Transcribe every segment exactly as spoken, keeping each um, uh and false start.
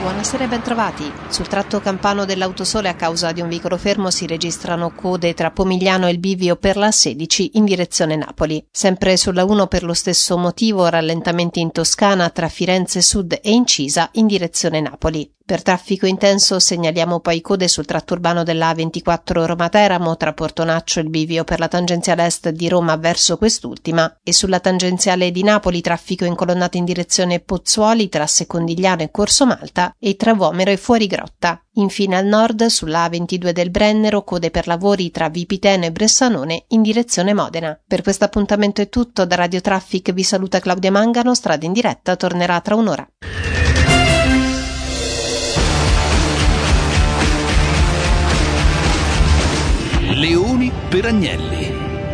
Buonasera e bentrovati. Sul tratto campano dell'Autosole a causa di un veicolo fermo si registrano code tra Pomigliano e il bivio per la sedici in direzione Napoli. Sempre sulla uno per lo stesso motivo rallentamenti in Toscana tra Firenze Sud e Incisa in direzione Napoli. Per traffico intenso segnaliamo poi code sul tratto urbano della A ventiquattro Roma-Teramo tra Portonaccio e il bivio per la tangenziale est di Roma verso quest'ultima e sulla tangenziale di Napoli traffico incolonnato in direzione Pozzuoli tra Secondigliano e Corso Malta e tra Vomero e Fuorigrotta. Infine al nord sulla A ventidue del Brennero code per lavori tra Vipiteno e Bressanone in direzione Modena. Per questo appuntamento è tutto, da Radio Traffic vi saluta Claudia Mangano, Strada in diretta tornerà tra un'ora. Leoni per Agnelli.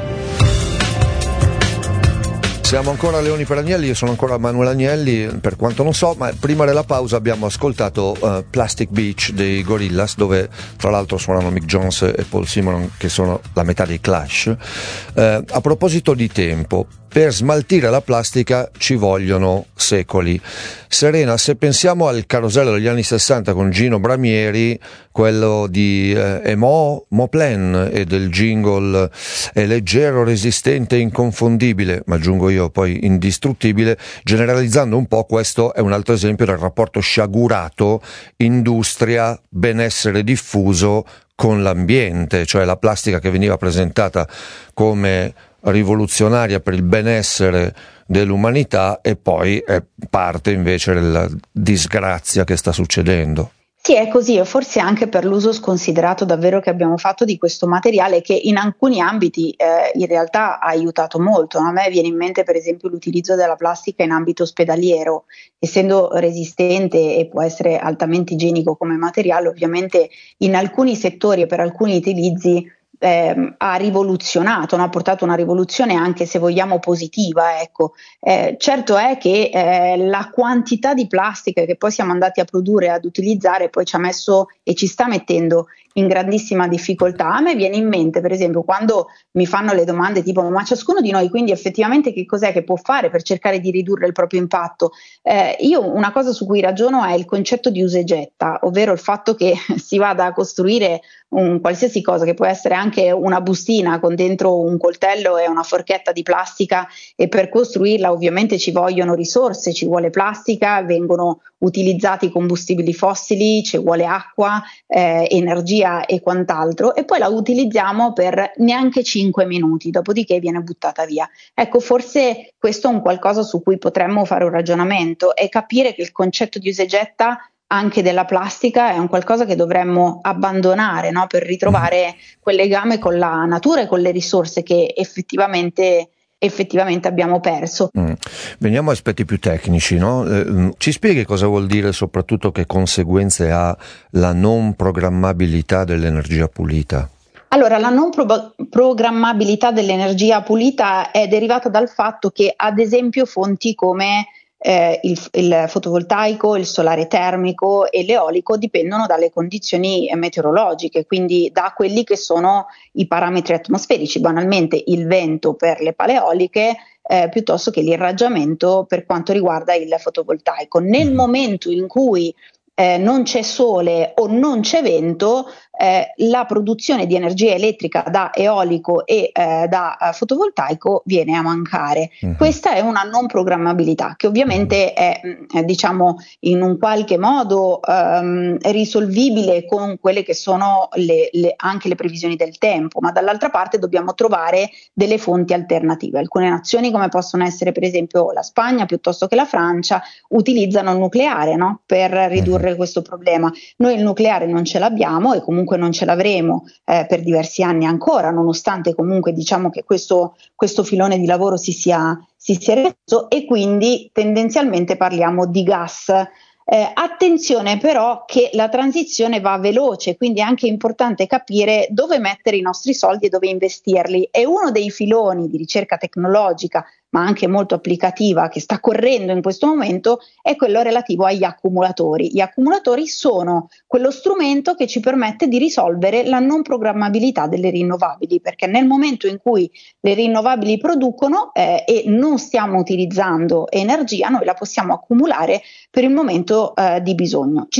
Siamo ancora a Leoni per Agnelli, io sono ancora Manuel Agnelli, per quanto non so, ma prima della pausa abbiamo ascoltato uh, Plastic Beach dei Gorillaz, dove tra l'altro suonano Mick Jones e Paul Simonon, che sono la metà dei Clash. Uh, a proposito di tempo, per smaltire la plastica ci vogliono secoli. Serena, se pensiamo al carosello degli anni sessanta con Gino Bramieri, quello di eh, Emo, Moplen e del jingle è leggero, resistente, inconfondibile, ma aggiungo io poi indistruttibile, generalizzando un po', questo è un altro esempio del rapporto sciagurato industria, benessere diffuso con l'ambiente, cioè la plastica che veniva presentata come rivoluzionaria per il benessere dell'umanità e poi è parte invece della disgrazia che sta succedendo. Sì, è così, e forse anche per l'uso sconsiderato davvero che abbiamo fatto di questo materiale, che in alcuni ambiti eh, in realtà ha aiutato molto. A me viene in mente per esempio l'utilizzo della plastica in ambito ospedaliero, essendo resistente e può essere altamente igienico come materiale, ovviamente in alcuni settori e per alcuni utilizzi Eh, ha rivoluzionato, no? Ha portato una rivoluzione anche se vogliamo positiva, ecco. Eh, certo è che eh, la quantità di plastica che poi siamo andati a produrre e ad utilizzare poi ci ha messo e ci sta mettendo in grandissima difficoltà. A me viene in mente per esempio quando mi fanno le domande tipo ma ciascuno di noi quindi effettivamente che cos'è che può fare per cercare di ridurre il proprio impatto, eh, io una cosa su cui ragiono è il concetto di usa e getta, ovvero il fatto che si vada a costruire un qualsiasi cosa, che può essere anche una bustina con dentro un coltello e una forchetta di plastica, e per costruirla ovviamente ci vogliono risorse, ci vuole plastica, vengono utilizzati combustibili fossili, ci vuole acqua, eh, energia e quant'altro, e poi la utilizziamo per neanche cinque minuti, dopodiché viene buttata via. Ecco, forse questo è un qualcosa su cui potremmo fare un ragionamento e capire che il concetto di usa e getta anche della plastica è un qualcosa che dovremmo abbandonare, no? Per ritrovare quel legame con la natura e con le risorse che effettivamente effettivamente abbiamo perso. Mm. Veniamo a aspetti più tecnici, no? Eh, ci spieghi cosa vuol dire, soprattutto che conseguenze ha la non programmabilità dell'energia pulita? Allora, la non pro- programmabilità dell'energia pulita è derivata dal fatto che, ad esempio, fonti come Eh, il, il fotovoltaico, il solare termico e l'eolico dipendono dalle condizioni meteorologiche, quindi da quelli che sono i parametri atmosferici, banalmente il vento per le pale eoliche eh, piuttosto che l'irraggiamento per quanto riguarda il fotovoltaico. Nel momento in cui eh, non c'è sole o non c'è vento, eh, la produzione di energia elettrica da eolico e eh, da uh, fotovoltaico viene a mancare. Uh-huh. Questa è una non programmabilità che ovviamente è, è diciamo in un qualche modo um, risolvibile con quelle che sono le, le, anche le previsioni del tempo, ma dall'altra parte dobbiamo trovare delle fonti alternative. Alcune nazioni, come possono essere per esempio la Spagna piuttosto che la Francia, utilizzano il nucleare, no? Per ridurre uh-huh. questo problema. Noi il nucleare non ce l'abbiamo e comunque non ce l'avremo eh, per diversi anni ancora, nonostante comunque diciamo che questo, questo filone di lavoro si sia, si sia reso, e quindi tendenzialmente parliamo di gas. Eh, attenzione però che la transizione va veloce, quindi è anche importante capire dove mettere i nostri soldi e dove investirli, e uno dei filoni di ricerca tecnologica ma anche molto applicativa che sta correndo in questo momento è quello relativo agli accumulatori. Gli accumulatori sono quello strumento che ci permette di risolvere la non programmabilità delle rinnovabili, perché nel momento in cui le rinnovabili producono eh, e non stiamo utilizzando energia, noi la possiamo accumulare per il momento eh, di bisogno. Ci